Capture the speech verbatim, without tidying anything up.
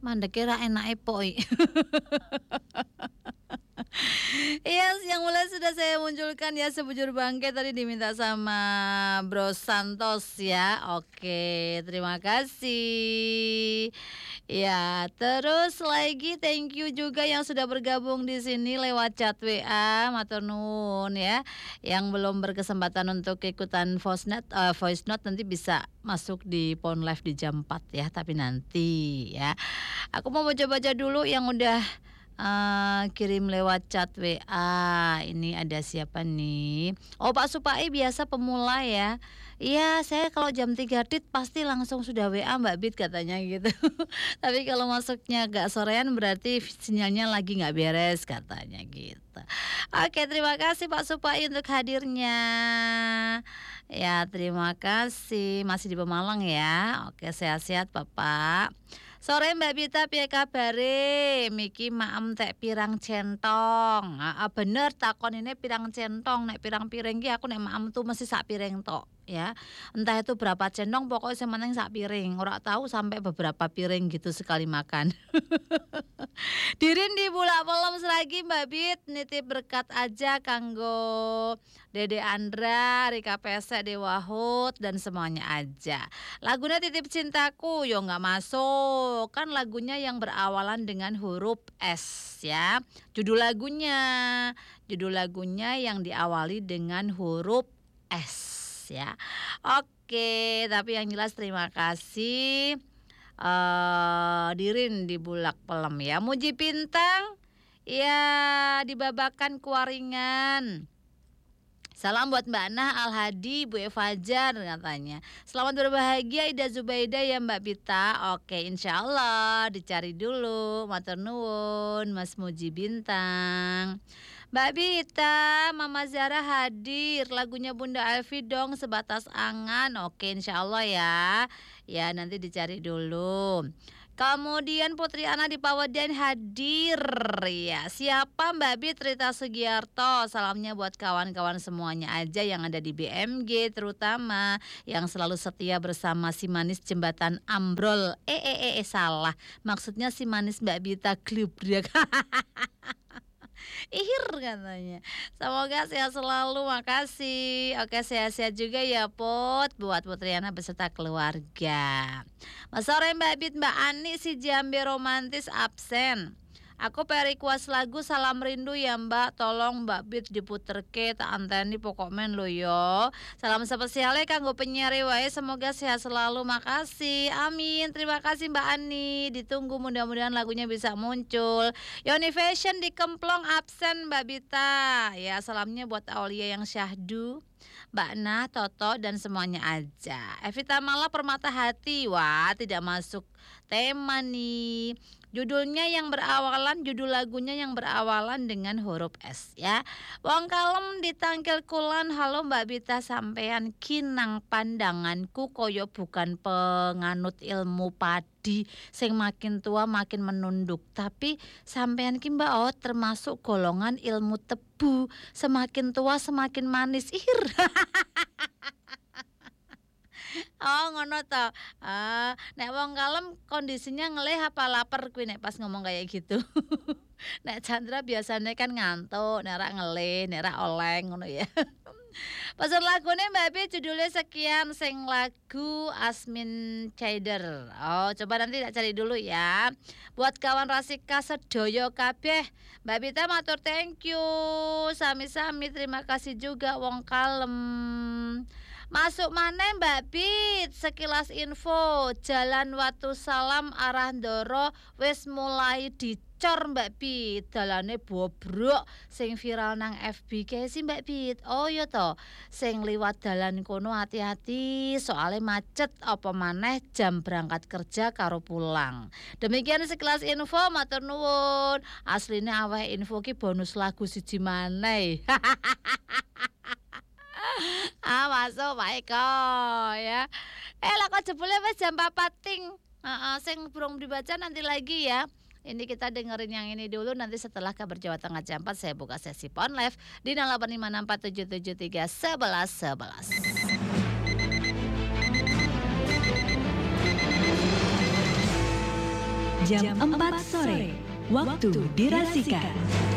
Mandeke ra enake poi. Iya, yang mulai sudah saya munculkan ya sebujur bangkai tadi diminta sama Bro Santos ya. Oke, terima kasih. Ya, terus lagi thank you juga yang sudah bergabung di sini lewat chat W A, matur nuwun ya. Yang belum berkesempatan untuk ikutan voice note, uh, voice note nanti bisa masuk di Pon Live di jam empat ya, tapi nanti ya. Aku mau baca-baca dulu yang udah Uh, kirim lewat chat W A. Ini ada siapa nih? Oh, Pak Supai biasa pemula ya. Iya, saya kalau jam tiga tit pasti langsung sudah W A Mbak Bit katanya gitu. Tapi kalau masuknya agak sorean berarti sinyalnya lagi nggak beres katanya gitu. Oke, terima kasih Pak Supai untuk hadirnya. Ya, terima kasih. Masih di Pemalang ya. Oke, sehat-sehat Bapak. Sore Mbak Bita piye kabare? Miki maem tek pirang centong. Heeh bener takon ini pirang centong, nek pirang piring ki aku nek maem tuh mesti sak piring tok ya. Entah itu berapa centong pokoknya sing penting sak piring. Ora tahu sampai beberapa piring gitu sekali makan. Dirin di Bulak Pelem selagi Mbak Bit nitip berkat aja kanggo Dede Andra, Rika Pesek, Dewa Hut dan semuanya aja. Lagunya Titip Cintaku yo nggak masuk. Kan lagunya yang berawalan dengan huruf S ya. Judul lagunya, judul lagunya yang diawali dengan huruf S ya. Oke, tapi yang jelas terima kasih uh, Dirin di Bulak Pelem ya. Muji Pintang ya dibabakan Kuaringan. Salam buat Mbak Nah, Al Hadi, Bu Fajar katanya. Selamat berbahagia Ida Zubaida ya Mbak Bita. Oke, insya Allah dicari dulu. Matur nuwun Mas Muji Bintang. Mbak Bita, Mama Zara hadir. Lagunya Bunda Alfi dong Sebatas Angan. Oke, insya Allah ya. Ya nanti dicari dulu. Kemudian Putri Ana di Pawedan hadir ya. Siapa Mbak Bit? Rita Sugiarto. Salamnya buat kawan-kawan semuanya aja yang ada di B M G, terutama yang selalu setia bersama si manis jembatan ambrol. Eh eh eh, eh salah. Maksudnya si manis Mbak Bita Glubrak. Ihir katanya. Semoga sehat selalu, makasih. Oke, sehat-sehat juga ya Put, buat Putriana beserta keluarga. Mas sore Mbak Bit, Mbak Ani si Jambe romantis absen. Aku perikuas lagu Salam Rindu ya Mbak. Tolong Mbak Bit diputerke tak anteni pokok men lo yo. Salam spesialnya kanggo penyiar wae. Semoga sehat selalu. Makasih. Amin. Terima kasih Mbak Ani. Ditunggu mudah-mudahan lagunya bisa muncul. Yoni Fashion di Kemplong absen Mbak Bita. Ya salamnya buat Aulia yang syahdu, Mbak Nah, Toto dan semuanya aja. Evita Mala Permata Hati. Wah, tidak masuk tema nih. Judulnya yang berawalan, judul lagunya yang berawalan dengan huruf S ya. Wong kalem ditangkil kulan. Halo Mbak Bita sampean kinang pandanganku koyo bukan penganut ilmu padi sing makin tua makin menunduk. Tapi sampean ki Mbak oh termasuk golongan ilmu tebu. Semakin tua semakin manis. Ihir. Oh ngono to. Ah, nek wong kalem kondisinya ngelih apa lapar kuwi nek pas ngomong kayak gitu. Nek Chandra biasanya kan ngantuk, nek ra ngelih, nek ra oleng ngono ya. Pesan lagune Mbak Bi judulnya sekian sing lagu Asmin Cider. Oh, coba nanti tak cari dulu ya. Buat kawan Rasika sedoyo kabeh, Mbak Bita matur thank you. Sami-sami terima kasih juga wong kalem. Masuk mana Mbak Bit? Sekilas info Jalan Watu Salam arah Ndoro wis mulai dicor Mbak Bit. Dalane bobrok sing viral nang F B K sih Mbak Bit. Oh iya to, sing liwat dalan kono hati-hati soalnya macet apa maneh jam berangkat kerja karo pulang. Demikian sekilas info matur nuwun. Asline aweh info ki bonus lagu siji maneh. Ah masuk Pak Eko ya. Eh lah kok jebule wis jam papat ting. Heeh, sing burung dibaca nanti lagi ya. Ini kita dengerin yang ini dulu, nanti setelah kabar Jawa Tengah jam empat saya buka sesi Pon Live di delapan lima enam empat tujuh tujuh tiga satu satu satu. jam empat sore, waktu dirasikan.